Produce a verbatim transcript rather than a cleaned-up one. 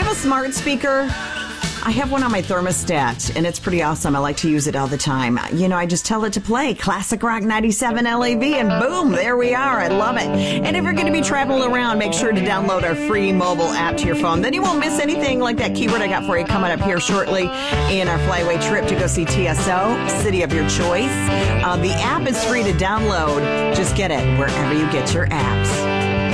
you have a smart speaker? I have one on my thermostat, and it's pretty awesome. I like to use it all the time. You know, I just tell it to play Classic Rock ninety-seven L A V, and boom, there we are. I love it. And if you're going to be traveling around, make sure to download our free mobile app to your phone. Then you won't miss anything like that keyword I got for you coming up here shortly in our flyaway trip to go see T S O, city of your choice. Uh, the app is free to download. Just get it wherever you get your apps.